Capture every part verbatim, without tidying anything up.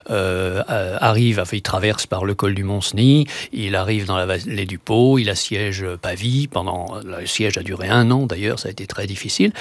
Euh, euh, arrive, enfin, il traverse par le col du Mont-Cenis, il arrive dans la vallée du Pô, il assiège Pavie, pendant, le siège a duré un an d'ailleurs, ça a été très difficile,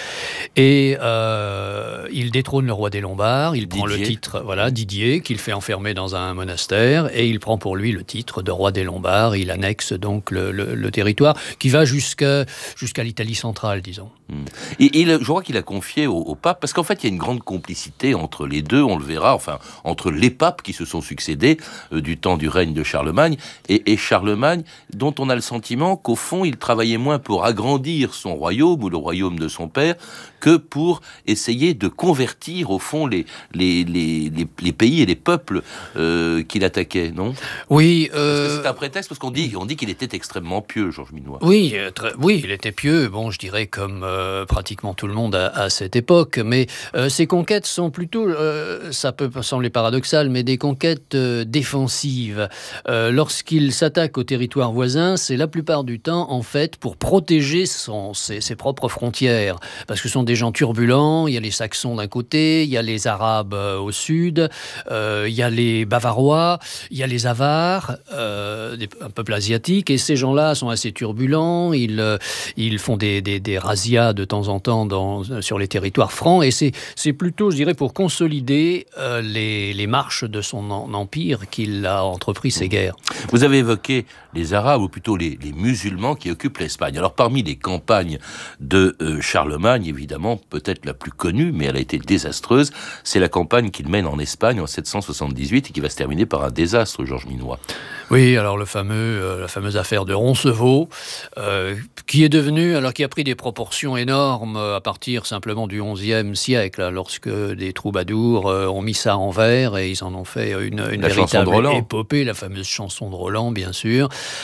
et euh, il détrône le roi des Lombards, il Didier. prend le titre, voilà, Didier, qu'il fait enfermer dans un monastère, et il prend pour lui le titre de roi des Lombards, il annexe donc le, le, le territoire, qui va jusqu'à, jusqu'à l'Italie centrale, disons. Et, et le, je crois qu'il a confié au, au pape, parce qu'en fait il y a une grande complicité entre les deux, on le verra, enfin entre les papes qui se sont succédés euh, du temps du règne de Charlemagne et, et Charlemagne, dont on a le sentiment qu'au fond il travaillait moins pour agrandir son royaume ou le royaume de son père que pour essayer de convertir au fond les, les, les, les, les pays et les peuples euh, qu'il attaquait, non ? Oui. Euh... Parce que c'est un prétexte, parce qu'on dit, on dit qu'il était extrêmement pieux, Georges Minois. Oui, euh, très, oui, il était pieux, bon, je dirais comme euh, pratiquement tout le monde à, à cette époque, mais euh, ses conquêtes sont plutôt, euh, ça peut sembler paradoxal, mais des conquêtes euh, défensives. Euh, lorsqu'il s'attaque au territoire voisin, c'est la plupart du temps, en fait, pour protéger son, ses, ses propres frontières, parce que ce sont des gens turbulents, il y a les Saxons d'un côté, il y a les Arabes euh, au sud, euh, il y a les Bavarois, il y a les Avars, euh, des, un peuple asiatique, et ces gens-là sont assez turbulents, ils, euh, ils font des, des, des razzias de temps en temps dans, sur les territoires francs, et c'est, c'est plutôt, je dirais, pour consolider euh, les, les marches de son en, empire qu'il a entrepris ces guerres. Vous avez évoqué les Arabes, ou plutôt les, les musulmans qui occupent l'Espagne. Alors parmi les campagnes de euh, Charlemagne, évidemment, peut-être la plus connue, mais elle a été désastreuse, c'est la campagne qu'il mène en Espagne en sept cent soixante-dix-huit et qui va se terminer par un désastre, Georges Minois. Oui, alors le fameux, euh, la fameuse affaire de Roncevaux, euh, qui est devenue, alors qui a pris des proportions énormes à partir simplement du onzième siècle, là, lorsque des troubadours euh, ont mis ça en vers et ils en ont fait une, une véritable épopée, la fameuse chanson de Roland, bien sûr.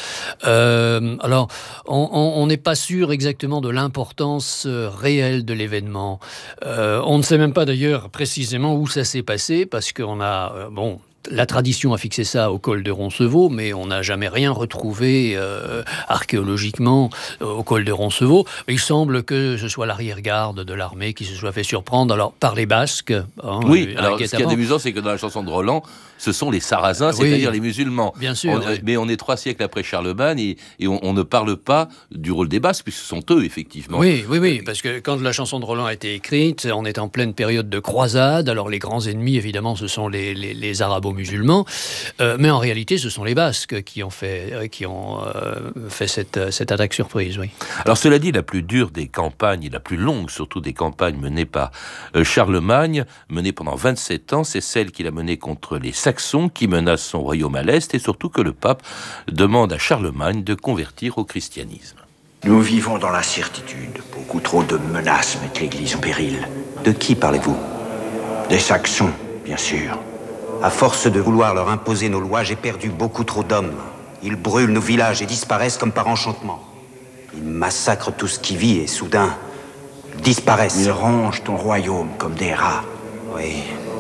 Euh, alors, on n'est pas sûr exactement de l'importance euh, réelle de l'événement. Euh, on ne sait même pas d'ailleurs précisément où ça s'est passé, parce qu'on a, euh, bon... La tradition a fixé ça au col de Roncevaux, mais on n'a jamais rien retrouvé euh, archéologiquement euh, au col de Roncevaux. Il semble que ce soit l'arrière-garde de l'armée qui se soit fait surprendre alors, par les Basques. Hein, oui, alors ce qui est amusant, c'est que dans la chanson de Roland, ce sont les Sarrasins, oui, c'est-à-dire les musulmans. Bien sûr. On, oui. Mais on est trois siècles après Charlemagne et, et on, on ne parle pas du rôle des Basques, puisque ce sont eux, effectivement. Oui, oui, oui, parce que quand la chanson de Roland a été écrite, on est en pleine période de croisade. Alors les grands ennemis, évidemment, ce sont les, les, les arabo-musulmans. Euh, mais en réalité, ce sont les Basques qui ont fait, euh, qui ont, euh, fait cette, cette attaque surprise, oui. Alors cela dit, la plus dure des campagnes, la plus longue surtout des campagnes menées par euh, Charlemagne, menée pendant vingt-sept ans, c'est celle qu'il a menée contre les Saxons qui menacent son royaume à l'est, et surtout que le pape demande à Charlemagne de convertir au christianisme. Nous vivons dans l'incertitude. Beaucoup trop de menaces mettent l'Église en péril. De qui parlez-vous ? Des Saxons, bien sûr. À force de vouloir leur imposer nos lois, j'ai perdu beaucoup trop d'hommes. Ils brûlent nos villages et disparaissent comme par enchantement. Ils massacrent tout ce qui vit et soudain disparaissent. Ils rongent ton royaume comme des rats. Oui.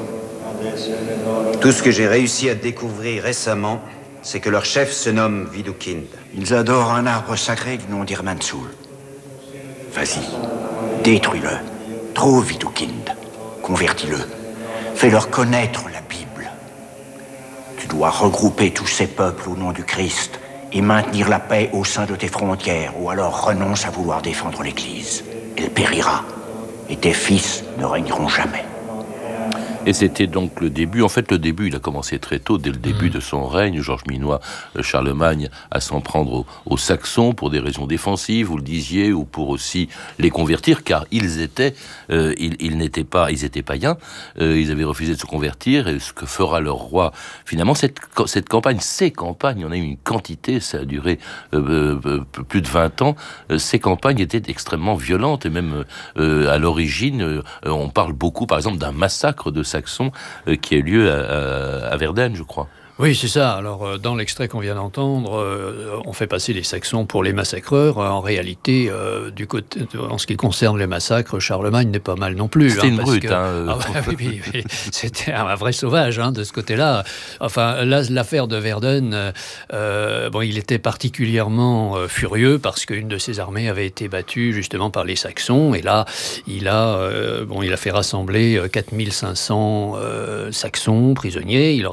Tout ce que j'ai réussi à découvrir récemment, c'est que leur chef se nomme Widukind. Ils adorent un arbre sacré du nom d'Irmansul. Vas-y, détruis-le. Trouve Widukind. Convertis-le. Fais-leur connaître la Bible. Tu dois regrouper tous ces peuples au nom du Christ et maintenir la paix au sein de tes frontières, ou alors renonce à vouloir défendre l'Église. Elle périra, et tes fils ne régneront jamais. Et c'était donc le début, en fait le début, il a commencé très tôt, dès le début de son règne, Georges Minois, Charlemagne, à s'en prendre aux, aux Saxons pour des raisons défensives, vous le disiez, ou pour aussi les convertir, car ils étaient, euh, ils, ils n'étaient pas, ils étaient païens, euh, ils avaient refusé de se convertir, et ce que fera leur roi, finalement, cette, cette campagne, ces campagnes, on a eu une quantité, ça a duré euh, euh, plus de vingt ans, euh, ces campagnes étaient extrêmement violentes, et même euh, à l'origine, euh, on parle beaucoup, par exemple, d'un massacre de Saxons euh, qui a eu lieu à, à, à Verdun, je crois. Oui, c'est ça. Alors, euh, dans l'extrait qu'on vient d'entendre, euh, on fait passer les Saxons pour les massacreurs. En réalité, euh, du côté, en ce qui concerne les massacres, Charlemagne n'est pas mal non plus. C'était hein, une parce brute. Que, hein, euh... ah, ouais, oui, oui, oui. C'était un vrai sauvage hein, de ce côté-là. Enfin, là, l'affaire de Verdun, euh, bon, il était particulièrement euh, furieux parce qu'une de ses armées avait été battue justement par les Saxons. Et là, il a, euh, bon, il a fait rassembler quatre mille cinq cents euh, Saxons prisonniers. Il leur